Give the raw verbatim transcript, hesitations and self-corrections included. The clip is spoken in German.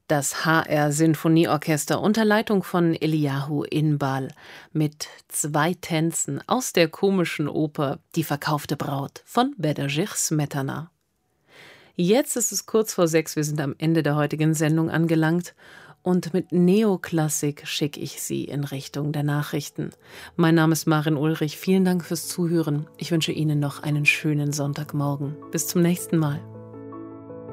Das H R-Sinfonieorchester unter Leitung von Eliahu Inbal mit zwei Tänzen aus der komischen Oper Die verkaufte Braut von Bedřich Smetana. Jetzt ist es kurz vor sechs, wir sind am Ende der heutigen Sendung angelangt und mit Neoklassik schicke ich Sie in Richtung der Nachrichten. Mein Name ist Maren Ulrich, vielen Dank fürs Zuhören. Ich wünsche Ihnen noch einen schönen Sonntagmorgen. Bis zum nächsten Mal.